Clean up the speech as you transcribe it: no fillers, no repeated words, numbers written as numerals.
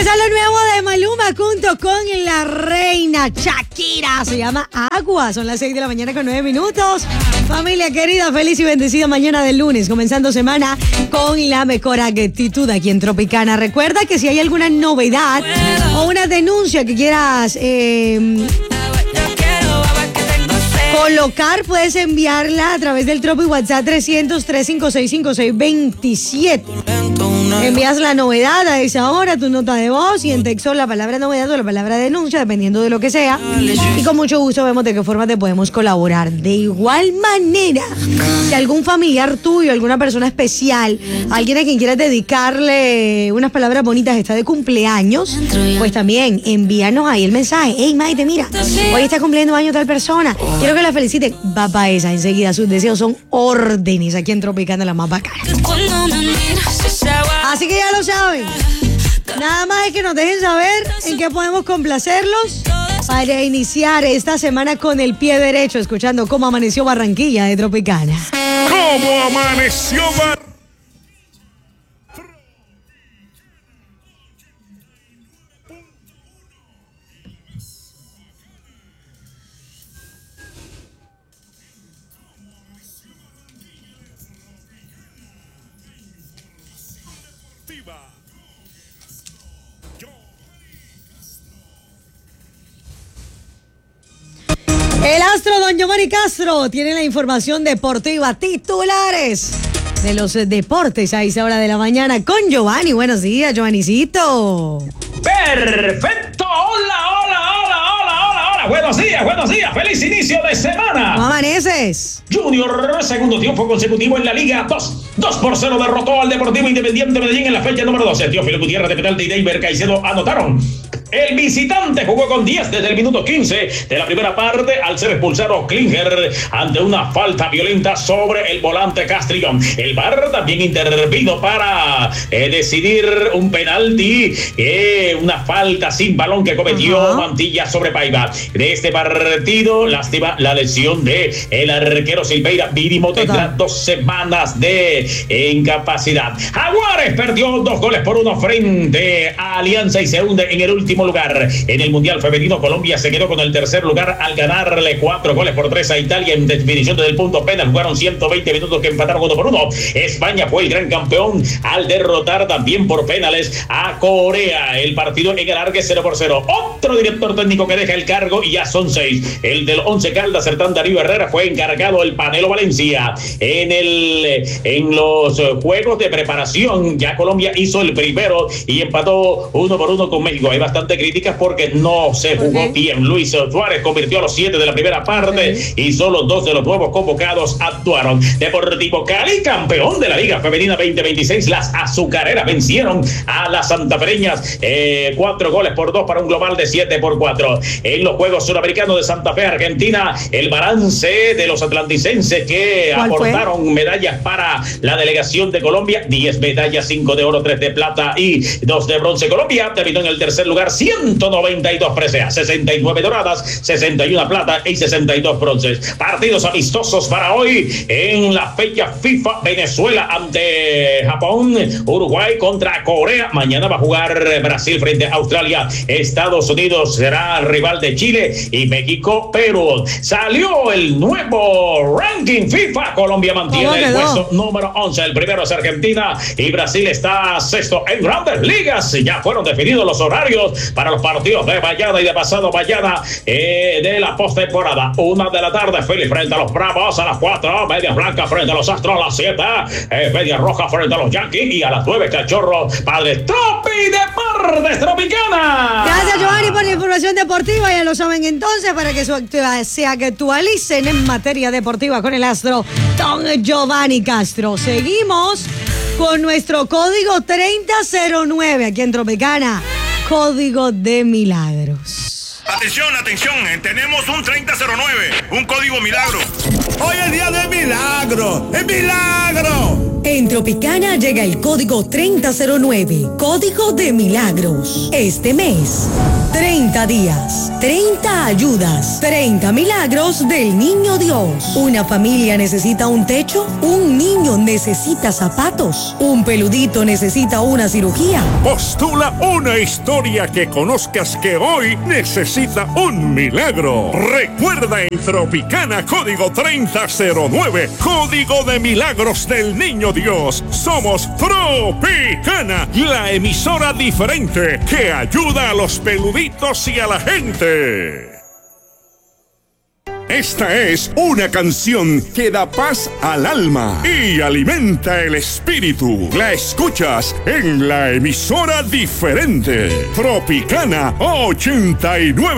Está lo nuevo de Maluma junto con la reina Shakira. Se llama Agua. Son las 6 de la mañana con 9 minutos. Familia querida, feliz y bendecida mañana del lunes. Comenzando semana con la mejor actitud aquí en Tropicana. Recuerda que si hay alguna novedad o una denuncia que quieras colocar, puedes enviarla a través del Tropi WhatsApp 300-356-5627. Envías la novedad a esa hora, tu nota de voz y en texto la palabra novedad o la palabra denuncia, dependiendo de lo que sea. Y con mucho gusto vemos de qué forma te podemos colaborar. De igual manera, si algún familiar tuyo, alguna persona especial, alguien a quien quieras dedicarle unas palabras bonitas está de cumpleaños, pues también envíanos ahí el mensaje. Hey, Maite, mira, hoy está cumpliendo año tal persona. Quiero que la feliciten. Va para esa, enseguida sus deseos son órdenes aquí en Tropicana, la más bacana. Así que ya lo saben. Nada más es que nos dejen saber en qué podemos complacerlos para iniciar esta semana con el pie derecho, escuchando cómo amaneció Barranquilla de Tropicana. ¿Cómo amaneció Barranquilla? El astro don Giovanni Castro tiene la información deportiva, titulares de los deportes a esa hora de la mañana con Giovanni. Buenos días, Giovannicito. Perfecto, hola. Buenos días, feliz inicio de semana. ¿Cómo amaneces? Junior, segundo triunfo consecutivo en la Liga 2-0 derrotó al Deportivo Independiente Medellín en la fecha número 12. Teófilo Gutiérrez de Petalta y Deiber Caicedo anotaron. El visitante jugó con 10 desde el minuto 15 de la primera parte al ser expulsado Klinger ante una falta violenta sobre el volante Castrillón. El VAR también intervino para decidir un penalti, una falta sin balón que cometió Mantilla sobre Paiva. De este partido, lástima la lesión de el arquero Silveira. Mínimo tendrá 2 semanas de incapacidad. Jaguares perdió 2-1 frente a Alianza y se hunde en el último lugar. En el Mundial Femenino, Colombia se quedó con el tercer lugar al ganarle 4-3 a Italia en definición del punto penal. Jugaron 120 minutos que empataron 1-1. España fue el gran campeón al derrotar también por penales a Corea. El partido en el alargue 0-0. Otro director técnico que deja el cargo y ya son 6. El del Once Caldas, Sertán Darío Herrera, fue encargado el Panelo Valencia. En los juegos de preparación, ya Colombia hizo el primero y empató 1-1 con México. Hay bastante críticas porque no se jugó bien. Luis Suárez convirtió a los 7 de la primera parte y solo 2 de los nuevos convocados actuaron. Deportivo Cali, campeón de la Liga Femenina 2026. Las azucareras vencieron a las santafereñas 4-2 para un global de 7-4. En los Juegos Suramericanos de Santa Fe, Argentina, el balance de los atlanticenses que aportaron medallas para la delegación de Colombia: 10 medallas, 5 de oro, 3 de plata y 2 de bronce. Colombia terminó en el tercer lugar, 192 preseas, 69 doradas, 61 plata y 62 bronces. Partidos amistosos para hoy en la fecha FIFA: Venezuela ante Japón, Uruguay contra Corea. Mañana va a jugar Brasil frente a Australia. Estados Unidos será rival de Chile y México, Perú. Salió el nuevo ranking FIFA. Colombia mantiene el puesto número 11. El primero es Argentina y Brasil está sexto. En Grandes Ligas ya fueron definidos los horarios para los partidos de mañana y de pasado mañana de la postemporada. 1 de la tarde, Philly frente a los Bravos. A las 4, Medias Blancas frente a los Astros. A las 7, Medias Rojas frente a los Yankees. Y a las 9, Cachorros Padres. Tropi Deportes Tropicana. Gracias, Giovanni, por la información deportiva. Ya lo saben entonces, para que se actualicen en materia deportiva con el astro don Giovanni Castro. Seguimos con nuestro código 3009 aquí en Tropicana. Código de milagros. Atención, tenemos un 3009, un código milagro. Hoy es día de milagro. ¡Es milagro! En Tropicana llega el código 3009, Código de Milagros. Este mes, 30 días, 30 ayudas, 30 milagros del Niño Dios. Una familia necesita un techo, un niño necesita zapatos, un peludito necesita una cirugía. Postula una historia que conozcas que hoy necesita un milagro. Recuerda en Tropicana, código 3009, Código de Milagros del Niño Dios. Somos Tropicana, la emisora diferente que ayuda a los peluditos y a la gente. Esta es una canción que da paz al alma y alimenta el espíritu. La escuchas en la emisora diferente, Tropicana 89.